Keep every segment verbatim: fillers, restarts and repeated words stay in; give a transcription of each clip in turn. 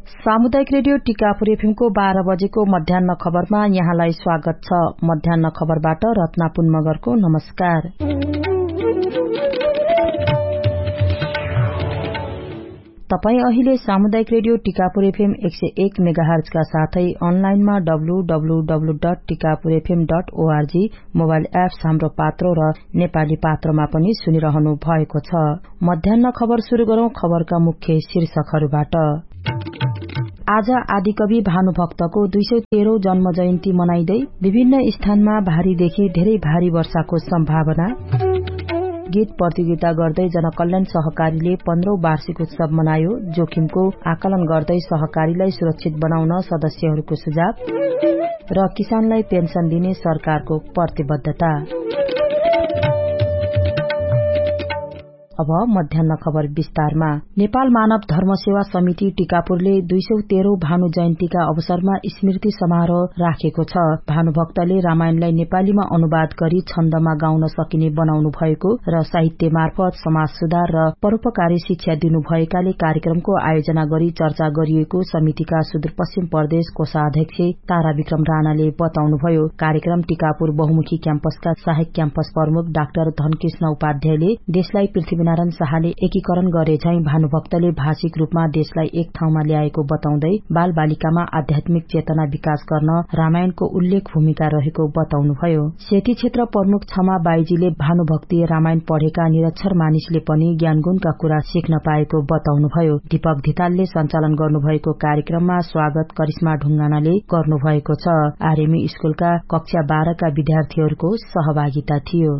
सामुदायिक रेडियो टिकापुर एफएमको बाह्र बजेको मध्याह्न खबरमा यहाँलाई स्वागत छ। मध्याह्न खबरबाट रत्ना पुन मगरको नमस्कार। तपाई अहिले सामुदायिक रेडियो टिकापुर एफएम एक सय एक मेगाहर्ज का साथै अनलाइनमा W W W dot Tikapur FM dot ORG mobile apps हाम्रो पात्रो र नेपाली पात्रोमा पनि सुनिरहनु भएको छ। मध्याह्न खबर शुरू गरौं खबरका मुख्य शीर्षकहरूबाट। आज आदिकवि भानुभक्तको दुई सय तेह्रौं जन्म जयन्ती मनाइँदै विभिन्न स्थानमा भारीदेखि धेरै भारी वर्षाको सम्भावना। गीत प्रतियोगिता गर्दै जनकल्याण सहकारीले पन्ध्रौं वार्षिक उत्सव मनायो। जोखिमको आकलन गर्दै सहकारीलाई सुरक्षित बनाउन सदस्यहरूको सुझाव र किसानलाई पेन्सन दिने सरकारको प्रतिबद्धता। अब मध्याह्न खबर विस्तारमा। नेपाल मानव धर्म सेवा समिति टिकापुरले दुई सय तेह्रौं भानु जयन्तीका अवसरमा स्मृति समारोह राखेको छ। भानुभक्तले रामायणलाई नेपालीमा अनुवाद गरी छन्दमा गाउन सकिने बनाउनु भएको र साहित्य मार्फत समाज सुधार र परोपकारी शिक्षा दिनुभएकाले कार्यक्रमको आयोजना गरी चर्चा गरिएको समितिका सुदूरपश्चिम प्रदेश कोषाध्यक्ष तारा विक्रम राणाले बताउनुभयो। कार्यक्रम टिकापुर बहुमुखी क्याम्पसका सहायक क्याम्पस प्रमुख डाक्टर धनकृष्ण उपाध्यायले देशलाई पृथ्वी नारायण शाहले एकीकरण गरे झैं भानुभक्तले भाषिक रूपमा देशलाई एक ठाउँमा ल्याएको बताउँदै बाल बालिकामा आध्यात्मिक चेतना विकास गर्न रामायणको उल्लेख भूमिका रहेको बताउनुभयो। सेती क्षेत्र प्रमुख क्षमा बाईजीले भानुभक्तीय रामायण पढेका निरक्षर मानिसले पनि ज्ञानगुणका कुरा सिक्न पाएको बताउनुभयो। दीपक धितालले सञ्चालन गर्नुभएको कार्यक्रममा स्वागत करिश्मा ढुङ्गानाले गर्नुभएको छ। आरएमी स्कूलका कक्षा बाह्रका विद्यार्थीहरूको सहभागिता थियो।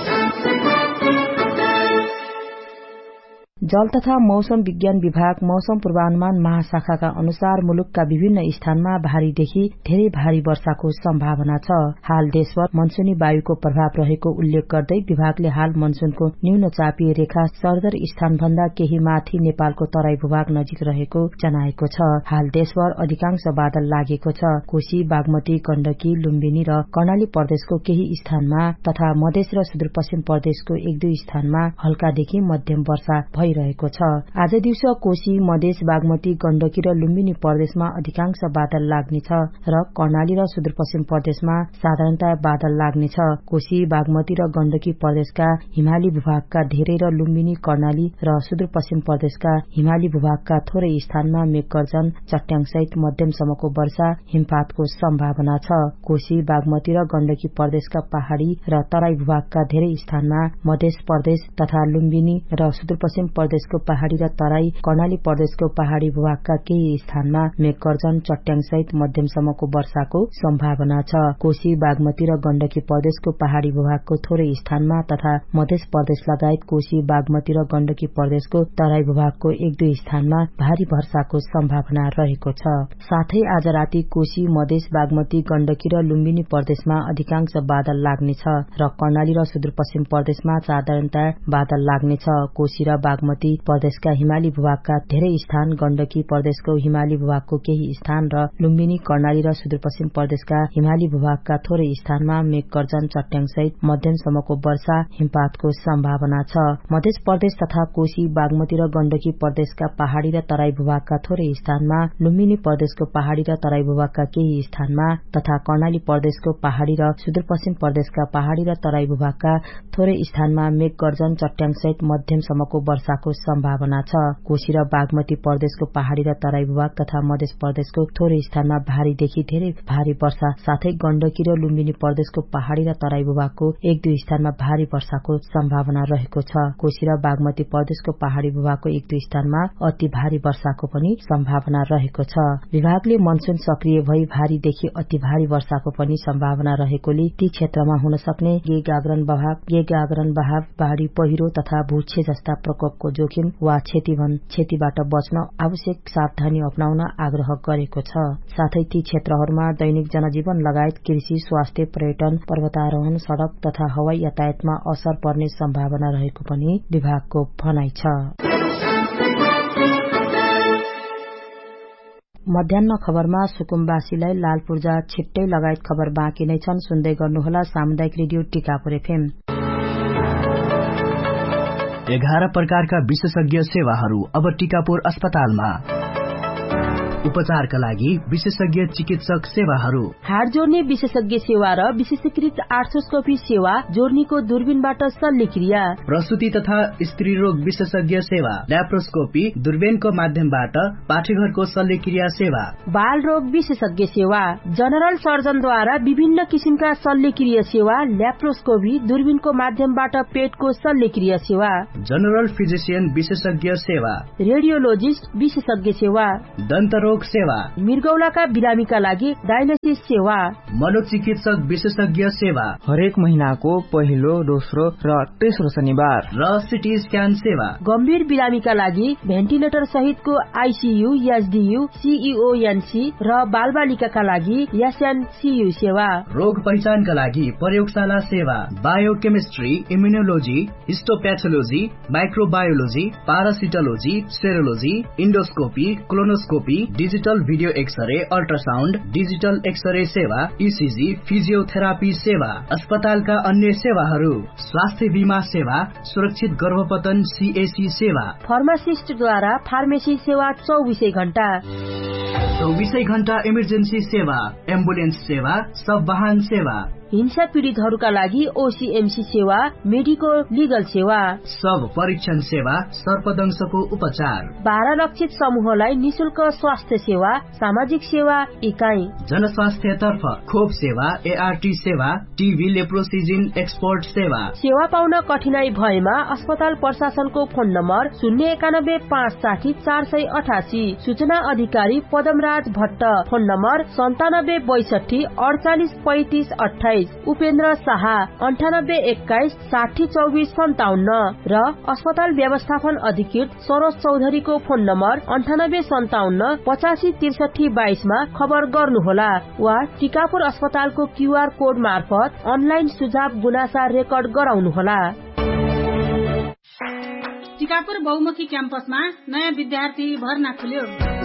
जल तथा मौसम विज्ञान विभाग मौसम पूर्वानुमान महाशाखाका अनुसार मुलुकका विभिन्न स्थानमा भारीदेखि धेरै भारी वर्षाको सम्भावना छ। हाल देशभर मनसुनी वायुको प्रभाव रहेको उल्लेख गर्दै विभागले हाल मनसुनको न्यून चापिय रेखा सरदर स्थानभन्दा केही माथि नेपालको तराई भूभाग नजिक रहेको जनाएको छ। हाल देशभर अधिकांश बादल लागेको छ। कोशी, बागमती, गण्डकी, लुम्बिनी र कर्णाली प्रदेशको केही स्थानमा तथा मधेस र सुदूरपश्चिम प्रदेशको एक दुई स्थानमा हल्कादेखि मध्यम वर्षा भइ रहेको छ। आज दिउँसो कोशी, मधेस, बागमती, गण्डकी र लुम्बिनी प्रदेशमा अधिकांश बादल लाग्नेछ र कर्णाली र सुदूरपश्चिम प्रदेशमा साधारणतया बादल लाग्नेछ। कोशी, बागमती र गण्डकी प्रदेशका हिमाली भूभागका धेरै र लुम्बिनी, कर्णाली र सुदूरपश्चिम प्रदेशका हिमाली भूभागका थोरै स्थानमा मेघगर्जन, चट्याङसहित मध्यमसम्मको वर्षा हिमपातको सम्भावना छ। कोशी, बागमती र गण्डकी प्रदेशका पहाड़ी र तराई भूभागका धेरै स्थानमा, मध्य प्रदेश तथा लुम्बिनी र सुदूरपश्चिम प्रदेशको पहाड़ी र तराई, कर्णाली प्रदेशको पहाड़ी भूभागका केही स्थानमा मेघगर्जन, चट्याङसहित मध्यमसम्मको वर्षाको सम्भावना छ। कोशी, बागमती र गण्डकी प्रदेशको पहाड़ी भूभागको थोरै स्थानमा तथा मध्य प्रदेश लगायत कोशी, बागमती र गण्डकी प्रदेशको तराई भूभागको एक दुई स्थानमा भारी वर्षाको सम्भावना रहेको छ। साथै आज राति कोशी, मधेस, बागमती, गण्डकी र लुम्बिनी प्रदेशमा अधिकांश बादल लाग्नेछ र कर्णाली र सुदूरपश्चिम प्रदेशमा साधारणतया बादल लाग्नेछ। कोशी र बागमती प्रदेशका हिमाली भूभागका धेरै स्थान, गण्डकी प्रदेशको हिमाली भूभागको केही स्थान र लुम्बिनी, कर्णाली र सुदूरपश्चिम प्रदेशका हिमाली भूभागका थोरै स्थानमा मेघगर्जन, चट्याङसहित मध्यमसम्मको वर्षा हिमपातको सम्भावना छ। मध्य प्रदेश तथा कोशी, बागमती र गण्डकी प्रदेशका पहाड़ी र तराई भूभागका थोरै स्थानमा, लुम्बिनी प्रदेशको पहाड़ी र तराई भूभागका केही स्थानमा तथा कर्णाली प्रदेशको पहाड़ी र सुदूरपश्चिम प्रदेशका पहाड़ी र तराई भूभागका थोरै स्थानमा मेघगर्जन, चट्याङसहित मध्यमसम्मको वर्षाको सम्भावना छ। कोशी र बागमती प्रदेशको पहाड़ी र तराई भूभाग तथा मध्य प्रदेशको थोरै स्थानमा भारीदेखि धेरै भारी वर्षा साथै गण्डकी र लुम्बिनी प्रदेशको पहाड़ी र तराई भूभागको एक दुई स्थानमा भारी वर्षाको सम्भावना रहेको छ। कोशी र बागमती प्रदेशको पहाड़ी भूभागको एक दुई स्थानमा अति भारी वर्षाको पनि सम्भावना रहेको छ। विभागले मनसुन सक्रिय भई भारीदेखि अति भारी वर्षाको पनि सम्भावना रहेकोले ती क्षेत्रमा हुन सक्ने गेग आग्रन बहाव, गेग आग्रन बहाव, बाढ़ी पहिरो तथा भूक्षय जस्ता प्रकोपको जोखिम वा क्षतिभन क्षतिबाट बच्न आवश्यक सावधानी अपनाउन आग्रह गरेको छ। साथै ती क्षेत्रहरूमा दैनिक जनजीवन लगायत कृषि, स्वास्थ्य, पर्यटन, पर्वतारोहण, सड़क तथा हवाई यातायातमा असर पर्ने सम्भावना रहेको पनि विभागको भनाइ छ। मध्याह्न खबरमा सुकुम्बासीलाई लाल पूर्जा छिट्टै लगायत खबर बाँकी नै छन्। सुन्दै गर्नुहोला सामुदायिक रेडियो टिकापुर एफएम। एघार प्रकारका विशेषज्ञ सेवाहरू अब टिकापुर अस्पतालमा। उपचारका लागि विशेषज्ञ चिकित्सक सेवाहरू, हाड जोड्ने विशेषज्ञ सेवा र विशेषीकृत आर्थ्रोस्कोपी सेवा, जोर्नीको दूरबीनबाट शल्यक्रिया, प्रसूति तथा स्त्री रोग विशेषज्ञ सेवा, ल्याप्रोस्कोपी दूरबीनको माध्यमबाट पाठेघरको शल्यक्रिया सेवा, बाल रोग विशेषज्ञ सेवा, जनरल सर्जनद्वारा विभिन्न किसिमका शल्यक्रिया सेवा, ल्याप्रोस्कोपी दूरबीनको माध्यमबाट पेटको शल्यक्रिया सेवा, जनरल फिजिशियन विशेषज्ञ सेवा, रेडियोलोजिस्ट विशेषज्ञ सेवा, दन्तरोग सेवा, मृगौलाका बिरामीका लागि डायलिसिस सेवा, मनोचिकित्सक विशेषज्ञ सेवा, हरेक महिनाको पहिलो, दोस्रो र तेस्रो शनिबार, र सिटी स्क्यान सेवा, गम्भीर बिरामीका लागि भेन्टिलेटर सहितको आईसीयू, एसडीयू, सीईओएनसी र बालबालिकाका लागि एसएनसीयू सेवा, रोग पहिचानका लागि प्रयोगशाला सेवा, biochemistry, immunology, हिस्टोप्याथोलोजी, microbiology, पारासिटोलोजी, सेरोलोजी, endoscopy, colonoscopy, digital video x-ray, ultrasound, digital x-ray सेवा, ईसीजी, फिजियोथेरापी सेवा, अस्पतालका अन्य सेवाहरू, स्वास्थ्य बीमा सेवा, सुरक्षित गर्भपतन सीएसी सेवा, फार्मासिस्टद्वारा फार्मेसी सेवा चौबीसै घण्टा, चौबीसै घण्टा इमर्जेन्सी सेवा, एम्बुलेन्स सेवा, सब वाहन सेवा, हिंसा पीड़ितहरूका लागि ओसीएमसी सेवा, मेडिको लिगल सेवा, सब परीक्षण सेवा, सर्पदंशको उपचार, बाह्र लक्षित समूहलाई निशुल्क स्वास्थ्य सेवा, सामाजिक सेवा इकाइ, जनस्वास्थ्य तर्फ खोप सेवा, एआरटी सेवा, टीबी लेप्रोसिजिन एक्सपोर्ट सेवा। सेवा पाउन कठिनाई भएमा अस्पताल प्रशासनको फोन नम्बर शून्य एकानब्बे पाँच साठी चार सय अठासी, सूचना अधिकारी पदमराज भट्ट, फोन नम्बर सन्तानब्बे बैसठी अडचालिस पैंतिस अठाइस, उपेन्द्र शाह अन्ठानब्बे एक्काइस साठी चौबिस सन्ताउन्न र अस्पताल व्यवस्थापन अधिकृत सरोज चौधरीको फोन नम्बर अन्ठानब्बे सन्ताउन्न पचासी त्रिसठी बाइसमा खबर गर्नुहोला वा टिकापुर अस्पतालको क्यूआर कोड मार्फत अनलाइन सुझाव गुनासा रेकर्ड गराउनुहोला। टिकापुर बहुमुखी क्याम्पसमा नयाँ विद्यार्थी भर्ना खुल्यो।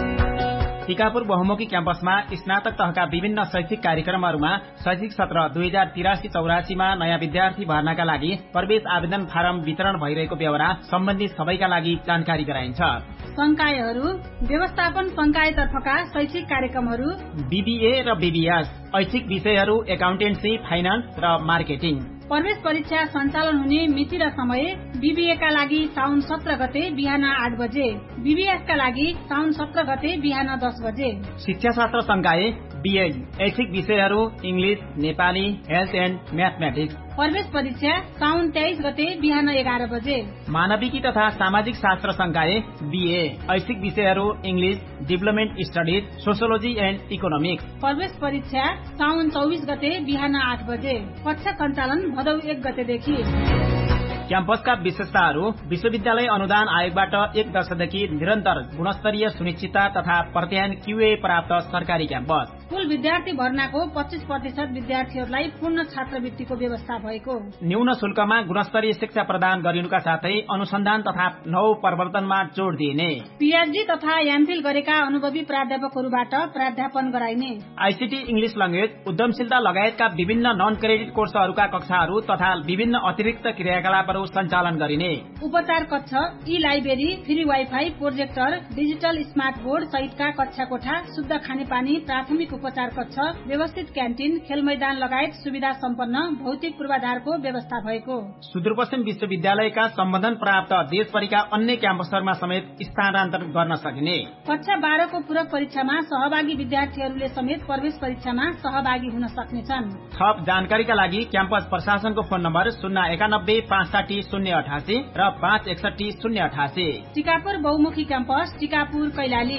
टिकापुर बहुमुखी क्याम्पसमा स्नातक तहका विभिन्न शैक्षिक कार्यक्रमहरूमा शैक्षिक सत्र दुई हजार तिरासी चौरासीमा नयाँ विद्यार्थी भर्नाका लागि प्रवेश आवेदन फारम वितरण भइरहेको बेहोरा सम्बन्धित सबैका लागि जानकारी गराइन्छ। संकायहरू व्यवस्थापन संकायतर्फका शैक्षिक कार्यक्रमहरू बीबीए र बीबीएस, ऐच्छिक विषयहरू एकाउन्टेन्सी, फाइनान्स र मार्केटिङ। प्रवेश परीक्षा सञ्चालन हुने मिति र समय बीबीए का लागि साउन सत्र गते बिहान आठ बजे, बीबीएस का लागि साउन सत्र गते बिहान दस बजे। शिक्षा शास्त्र संकाय बीएड, ऐच्छिक विषयहरू English, Nepali, health and mathematics. प्रवेश परीक्षा साउन तेइस गते बिहान एघार बजे। मानविकी तथा सामाजिक शास्त्र संकाय बीए, ऐच्छिक विषयहरू English, development studies, sociology and economics. प्रवेश परीक्षा साउन चौबिस गते बिहान आठ बजे। कक्षा सञ्चालन भदौ एक गतेदेखि। क्याम्पसका विशेषताहरू विश्वविद्यालय अनुदान आयोगबाट एक वर्षदेखि निरन्तर गुणस्तरीय सुनिश्चितता तथा प्रत्यायन क्यूए प्राप्त सरकारी क्याम्पस। कुल विद्यार्थी भर्नाको पच्चीस प्रतिशत विद्यार्थीहरूलाई पूर्ण छात्रवृत्तिको व्यवस्था भएको। न्यून शुल्कमा गुणस्तरीय शिक्षा प्रदान गरिनुका साथै अनुसन्धान तथा नव प्रवर्तनमा जोड़ दिइने। पीएचडी तथा एमफिल गरेका अनुभवी प्राध्यापकहरूबाट प्राध्यापन गराइने। आईसीटी इंग्लिश ल्याङ्ग्वेज, उद्यमशीलता लगायतका विभिन्न नन क्रेडिट कोर्सहरूका कक्षाहरू तथा विभिन्न अतिरिक्त क्रियाकलाप सञ्चालन गरिने। उपचार कक्ष, ई library, free wifi, projector, digital smart board सहितका कक्षा कोठा, शुद्ध खानेपानी, प्राथमिक उपचार कक्ष, व्यवस्थित क्यान्टिन, खेल मैदान लगायत सुविधा सम्पन्न भौतिक पूर्वाधारको व्यवस्था भएको। सुदूरपश्चिम विश्वविद्यालयका सम्बन्धन प्राप्त देशभरिका अन्य क्याम्पसहरूमा समेत स्थानान्तरण गर्न सकिने। कक्षा बाह्रको पूरक परीक्षामा सहभागी विद्यार्थीहरूले समेत प्रवेश परीक्षामा सहभागी हुन सक्नेछन्। थप जानकारीका लागि क्याम्पस प्रशासनको फोन नम्बर शून्य एकानब्बे पाँच साठी शून्य अठासी र पाँच एकसठी शून्य अठासी। टिकापुर बहुमुखी क्याम्पस, टिकापुर, कैलाली।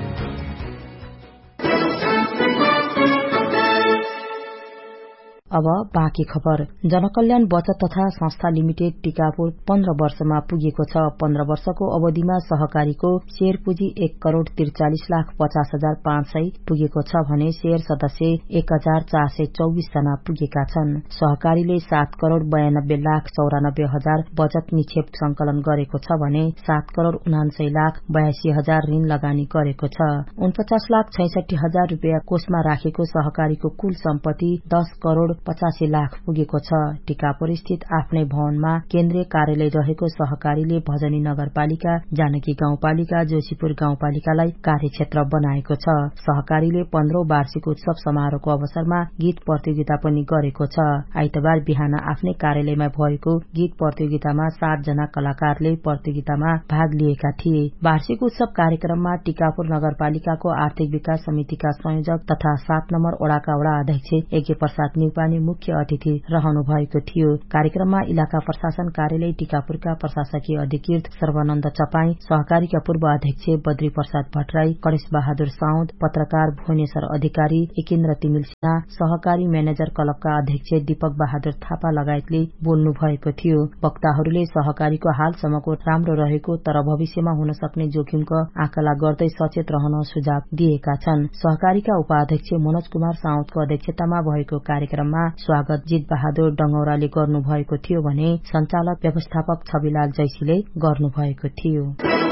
अब बाँकी खबर। जनकल्याण बचत तथा संस्था लिमिटेड टिकापुर पन्ध्र वर्षमा पुगेको छ। पन्ध्र वर्षको अवधिमा सहकारीको शेयर पुँजी एक करोड़ त्रिचालिस लाख पचास हजार पाँच सय पुगेको छ भने शेयर सदस्य एक हजार चार सय चौबिस जना पुगेका छन्। सहकारीले सात करोड़ बयानब्बे लाख चौरानब्बे हजार बचत निक्षेप संकलन गरेको छ भने सात करोड़ उनान्सय लाख बयासी हजार ऋण लगानी गरेको छ। उनपचास लाख छैसठी हजार रूपियाँ कोषमा राखेको सहकारीको कुल सम्पत्ति दस करोड़ पचासी लाख पुगेको छ। टिकापुर स्थित आफ्नै भवनमा केन्द्रीय कार्यालय रहेको सहकारीले भजनी नगरपालिका, जानकी गाउँपालिका, जोशीपुर गाउँपालिकालाई कार्यक्षेत्र बनाएको छ। सहकारीले पन्ध्रौं वार्षिक उत्सव समारोहको अवसरमा गीत प्रतियोगिता पनि गरेको छ। आइतबार बिहान आफ्नै कार्यालयमा भएको गीत प्रतियोगितामा सात जना कलाकारले प्रतियोगितामा भाग लिएका थिए। वार्षिक उत्सव कार्यक्रममा टिकापुर नगरपालिकाको आर्थिक विकास समितिका संयोजक तथा सात नम्बर वडाका वडा अध्यक्ष यज्ञ प्रसाद न्युपानी मुख्य अतिथि रहनु भएको थियो। कार्यक्रममा इलाका प्रशासन कार्यालय टिकापुरका प्रशासकीय अधिकृत सर्वानन्द चपाई, सहकारीका पूर्व अध्यक्ष बद्री प्रसाद भट्टराई, गणेश बहादुर साउद, पत्रकार भुवनेश्वर अधिकारी, एकेन्द्र तिमिल सिन्हा, सहकारी म्यानेजर क्लबका अध्यक्ष दीपक बहादुर थापा लगायतले बोल्नु भएको थियो। वक्ताहरूले सहकारीको हालसम्मको राम्रो रहेको तर भविष्यमा हुन सक्ने जोखिमको आकला गर्दै सचेत रहन सुझाव दिएका छन्। सहकारीका उपाध्यक्ष मनोज कुमार साउदको अध्यक्षतामा भएको कार्यक्रममा स्वागत जित बहादुर डंगौराले गर्नु भएको थियो भने सञ्चालक व्यवस्थापक छविलाल जैसीले गर्नु भएको थियो।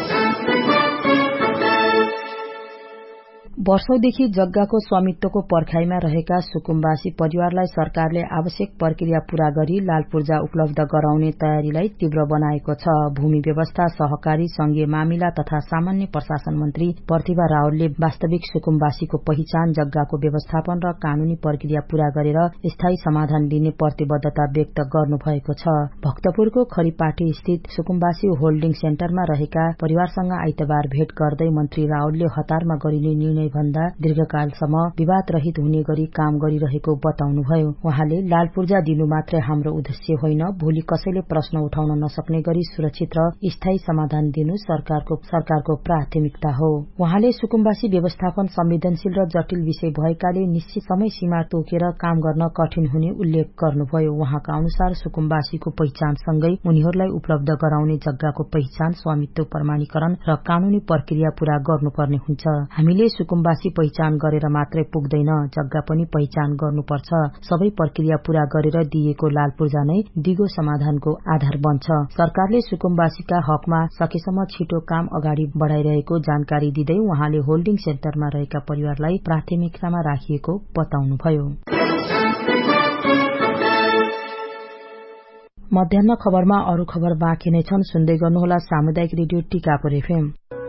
वर्षौंदेखि जग्गाको स्वामित्वको पर्खाइमा रहेका सुकुम्बासी परिवारलाई सरकारले आवश्यक प्रक्रिया पूरा गरी लाल पूर्जा उपलब्ध गराउने तयारीलाई तीव्र बनाएको छ। भूमि व्यवस्था, सहकारी, संघीय मामिला तथा सामान्य प्रशासन मन्त्री प्रतिभा रावलले वास्तविक सुकुम्बासीको पहिचान, जग्गाको व्यवस्थापन र कानूनी प्रक्रिया पूरा गरेर स्थायी समाधान दिने प्रतिबद्धता व्यक्त गर्नुभएको छ। भक्तपुरको खरीपाटी स्थित सुकुम्बासी होल्डिङ सेन्टरमा रहेका परिवारसँग आइतबार भेट गर्दै मन्त्री रावलले हतारमा गरिने निर्णय भन्दा दीर्घकालसम्म विवाद रहित हुने गरी काम गरिरहेको बताउनुभयो। उहाँले लाल पूर्जा दिनु मात्रै हाम्रो उद्देश्य होइन, भोलि कसैले प्रश्न उठाउन नसक्ने गरी सुरक्षित र स्थायी समाधान दिनु सरकारको सरकारको प्राथमिकता हो। उहाँले सुकुम्बासी व्यवस्थापन संवेदनशील र जटिल विषय भएकाले निश्चित समय सीमा तोकेर काम गर्न कठिन हुने उल्लेख गर्नुभयो। उहाँका अनुसार सुकुम्बासीको पहिचानसँगै उनीहरूलाई उपलब्ध गराउने जग्गाको पहिचान, स्वामित्व प्रमाणीकरण र कानूनी प्रक्रिया पूरा गर्नुपर्ने हुन्छ। हामीले सुकुम्बासी पहिचान गरेर मात्रै पुग्दैन, जग्गा पनि पहिचान गर्नुपर्छ। सबै प्रक्रिया पूरा गरेर दिएको लाल पूर्जा नै दिगो समाधानको आधार बन्छ। सरकारले सुकुम्बासीका हकमा सकेसम्म छिटो काम अगाडि बढ़ाइरहेको जानकारी दिँदै उहाँले होल्डिङ सेन्टरमा रहेका परिवारलाई प्राथमिकतामा राखिएको बताउनुभयो। मध्याह्न खबरमा अरू खबर बाँकी नै छन्, सुन्दै गर्नुहोला सामुदायिक रेडियो टिकापुर एफएम।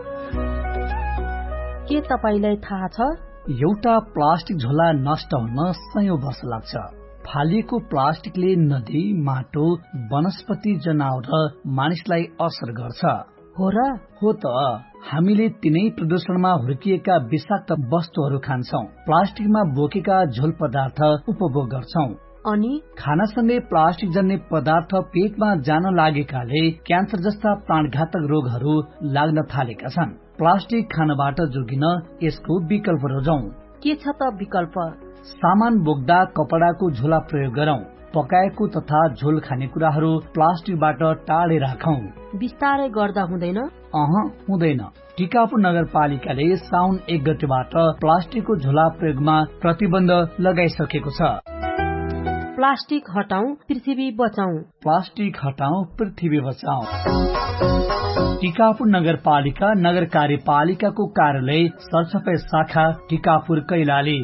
के तपाईलाई थाहा छ एउटा प्लास्टिक झोला नष्ट हुन सयौं वर्ष लाग्छ। फालिएको प्लास्टिकले नदी, माटो, वनस्पति, जनावर र मानिसलाई असर गर्छ। हो र? हो त। हामीले तिनै प्रदूषणमा हुर्किएका विषाक्त वस्तुहरू खान्छौं, प्लास्टिकमा बोकेका झोल पदार्थ उपभोग गर्छौं अनि खानासँगै प्लास्टिक जन्य पदार्थ पेटमा जान लागेकाले क्यान्सर जस्ता प्राणघातक रोगहरू लाग्न थालेका छन्। प्लास्टिक खानबाट जोगिन यसको विकल्प रोजौं। के छ त विकल्प? सामान बोक्दा कपडाको झोला प्रयोग गरौं। पकाएको तथा झोल खानेकुराहरू प्लास्टिकबाट टाढे राखौं। बिस्तारै गर्दा हुँदैन? अह हुँदैन। टिकापुर नगरपालिकाले साउन एक गतेबाट प्लास्टिकको झोला प्रयोगमा प्रतिबन्ध लगाइसकेको छ। प्लास्टिक हटाऊ, पृथ्वी बचाऊ। प्लास्टिक हटाऊ, पृथ्वी बचाऊ। टिकापुर नगरपालिका नगर कार्यपालिकाको कार्यालय सरसफाई शाखा टिकापुर कैलाली।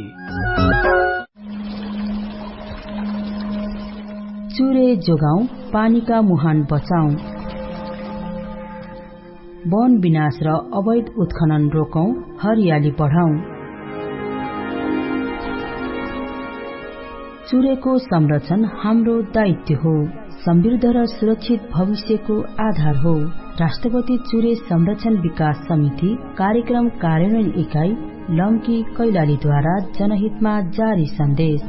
चुरे जोगाऊ, पानीका मुहान बचाऊ। वन विनाश र अवैध उत्खनन रोकौं, हरियाली बढाऊ। चुरेको संरक्षण हाम्रो दायित्व हो, समृद्ध र सुरक्षित भविष्यको आधार हो। राष्ट्रपति चुरे संरक्षण विकास समिति कार्यक्रम कार्यान्वयन इकाई लम्की कैलालीद्वारा जनहितमा जारी सन्देश।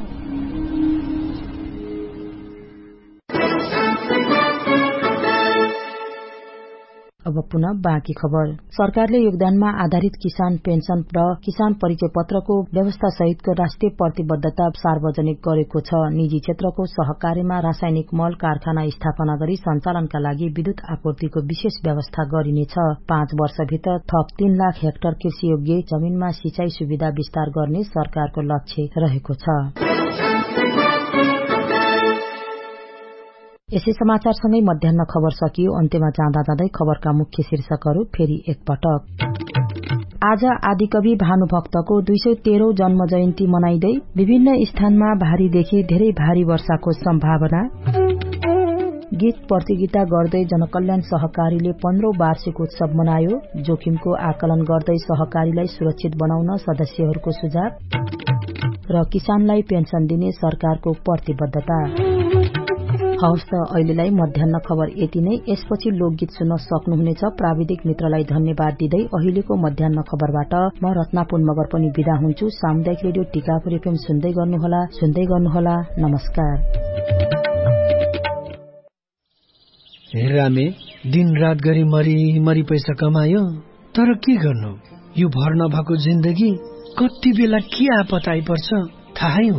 अब पुनः बाँकी खबर। सरकारले योगदानमा आधारित किसान पेन्सन र किसान परिचय पत्रको व्यवस्था सहितको राष्ट्रिय प्रतिबद्धता सार्वजनिक गरेको छ। निजी क्षेत्रको सहकारीमा रासायनिक मल कारखाना स्थापना गरी सञ्चालनका लागि विद्युत आपूर्तिको विशेष व्यवस्था गरिनेछ। पाँच वर्षभित्र थप तीन लाख हेक्टर कृषियोग्य जमीनमा सिंचाई सुविधा विस्तार गर्ने सरकारको लक्ष्य रहेको छ। यसै समाचारसँगै मध्याह्न खबर सकियो। अन्त्यमा जाँदा जाँदै खबरका मुख्य शीर्षकहरू फेरि एकपटक। आज आदिकवि भानुभक्तको दुई सय तेह्रौं जन्म जयन्ती मनाइँदै विभिन्न स्थानमा भारीदेखि धेरै भारी वर्षाको सम्भावना। गीत प्रतियोगिता गर्दै जनकल्याण सहकारीले पन्ध्रौं वार्षिक उत्सव मनायो। जोखिमको आकलन गर्दै सहकारीलाई सुरक्षित बनाउन सदस्यहरूको सुझाव र किसानलाई पेन्सन दिने सरकारको प्रतिबद्धता। हवस् त अहिलेलाई मध्याह्न खबर यति नै। यसपछि लोकगीत सुन्न सक्नुहुनेछ। प्राविधिक मित्रलाई धन्यवाद दिँदै अहिलेको मध्याह्न खबरबाट म रत्नापुन मगर पनि विदा हुन्छु। सामुदायिक रेडियो टिकापुर एफएम सुन्दै गर्नुहोला सुन्दै गर्नुहोला नमस्कार। हेरामे दिन रात गरी मरी मरी पैसा कमायो, तर के गर्नु, यो भर नभएको जिन्दगी कति बेला के आपत आइपर्छ थाहै